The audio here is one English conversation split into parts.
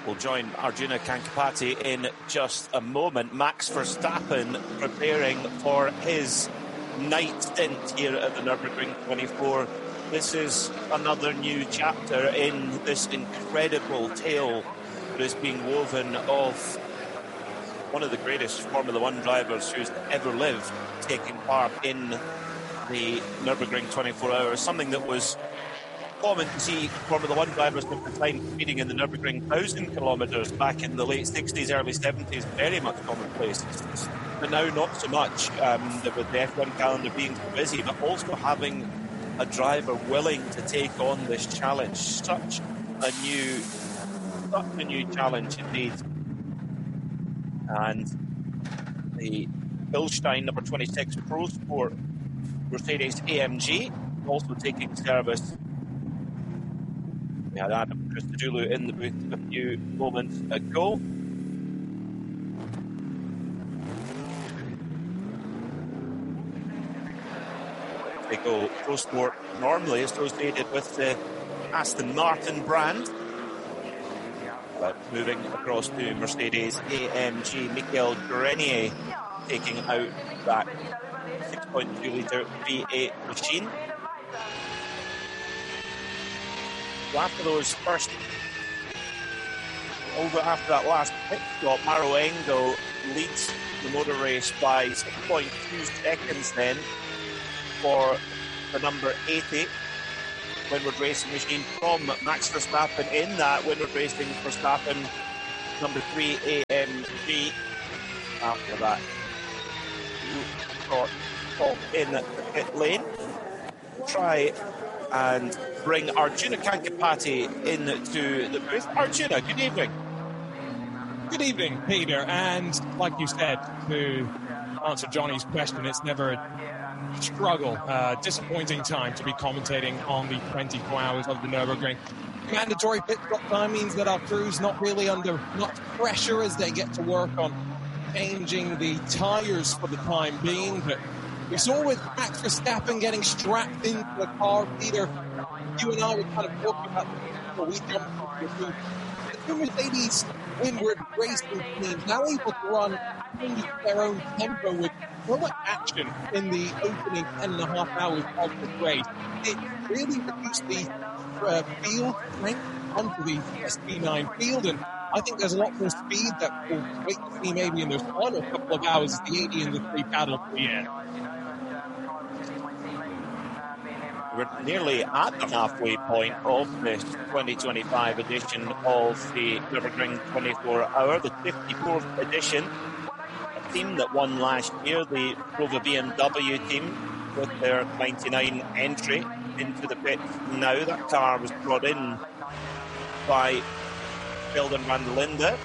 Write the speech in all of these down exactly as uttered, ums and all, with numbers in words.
We'll join Arjuna Kankapati in just a moment. Max Verstappen preparing for his night stint here at the Nürburgring twenty-four. This is another new chapter in this incredible tale that is being woven of one of the greatest Formula One drivers who's ever lived, taking part in the Nürburgring twenty-four hours, something that was common to see Formula One drivers at the time competing in the Nürburgring one thousand kilometres back in the late sixties, early seventies, very much commonplace. But now not so much, um, with the F one calendar being so busy, but also having a driver willing to take on this challenge. Such a new, such a new challenge indeed. And the Bilstein number twenty-six Pro Sport Mercedes A M G also taking service. We had Adam Christodoulou in the booth a few moments ago. They go Pro Sport, normally associated with the Aston Martin brand, but moving across to Mercedes A M G. Michael Grenier taking out that six point two litre V eight machine. So after those first, over after that last pit stop, Maranello leads the motor race by six point two seconds then for the number eighty Windward Racing machine from Max Verstappen. In that Windward Racing Verstappen number three A M G. After that, got caught in the pit lane. Try and bring Arjuna Kankapati into the booth. Arjuna, good evening. Good evening, Peter. And like you said, to answer Johnny's question, it's never a struggle, uh, disappointing time to be commentating on the twenty-four hours of the Nürburgring. Mandatory pit stop time means that our crew's not really under much pressure as they get to work on changing the tyres for the time being. But we saw with Max Verstappen getting strapped into the car, Peter, you and I were kind of talking about before we jumped into the the two Mercedes Windward Racing teams now able to run in their own tempo with so much action in the opening ten and a half hours of the race. It really reduced the uh, field strength onto the S P nine field, and I think there's a lot more speed that we'll wait to see maybe in those final couple of hours as the eighty and the three paddle to the end. We're nearly at the halfway point of this twenty twenty-five edition of the Nürburgring twenty-four hour, the fifty-fourth edition. A team that won last year, the Rover B M W team, with their ninety-nine entry into the pit. Now that car was brought in by Sheldon van der Linde.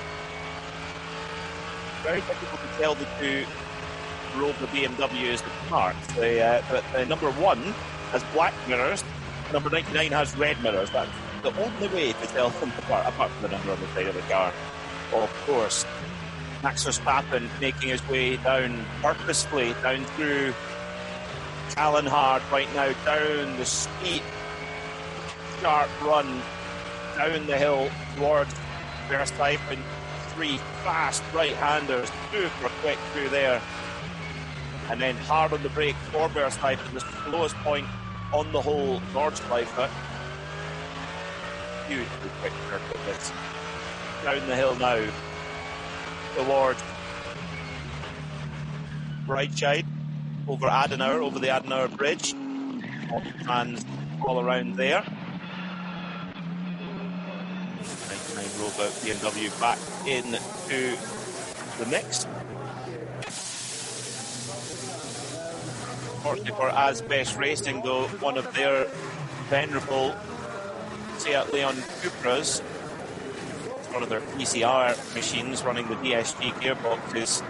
Very difficult to tell the two Rover B M Ws apart. The, uh, but the number one has black mirrors, number ninety-nine has red mirrors. That's the only way to tell them apart, apart from the number on the side of the car. Of course, Max Verstappen making his way down purposefully, down through Callenhard right now, down the steep, sharp run, down the hill towards Verstappen. Three fast right-handers, super quick through there. And then hard on the brake for Verstappen, the slowest point on the whole Nordschleife. Hugely quick circuit this. Down the hill now towards right side, over Adenauer, over the Adenauer Bridge. Fans all around there. ninety-nine Rover B M W back into the mix. Fortunately for Asbest Racing, though, one of their venerable Seat Leon Cupras, one of their P C R machines running the D S G gearboxes,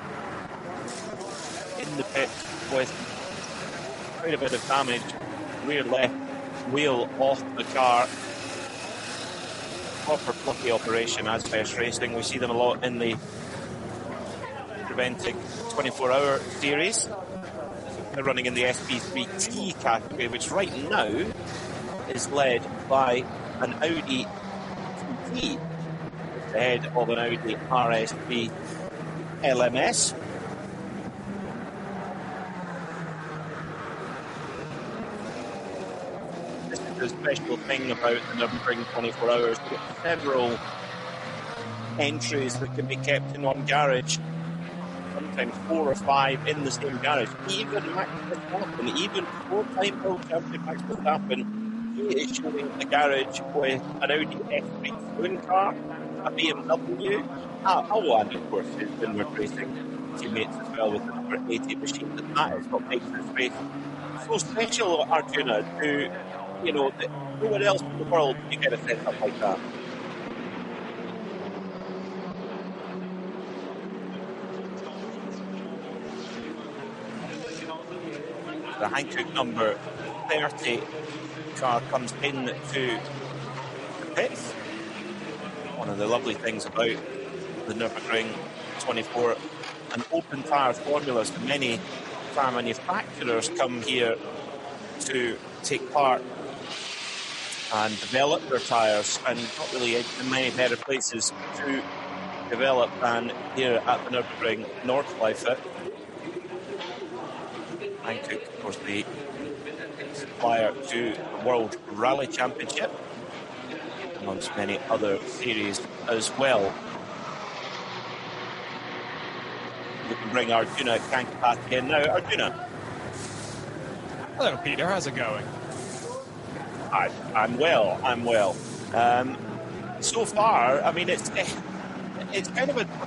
in the pit with quite a bit of damage. Rear left wheel off the car. Proper plucky operation, Asbest Racing. We see them a lot in the Preventing twenty-four hour series. They're running in the S P three T category, which right now is led by an Audi Q T. ahead of an Audi R S three L M S. This is the special thing about the Nürburgring twenty-four hours. There are several entries that can be kept in one garage, sometimes four or five in the same garage. Even Max Verstappen, even four-time world champion Max Verstappen, he is showing the garage with an Audi S three saloon car, a B M W, ah, oh, and of course his Winward Racing teammates as well with the number eighty machine. And that is what makes this race so special, Arjuna, to, you know, that nowhere else in the world you get a setup like that. The Hankook number thirty car comes in to the pits. One of the lovely things about the Nürburgring twenty-four, an open tyre formula, so many tyre manufacturers come here to take part and develop their tyres, and not really in many better places to develop than here at the Nürburgring Nordschleife. Hankook, of course, the supplier to the World Rally Championship, amongst many other series as well. We can bring Arjuna Kankapati in now. Arjuna. Hello, Peter. How's it going? I, I'm well. I'm well. Um, so far, I mean, it's it's kind of a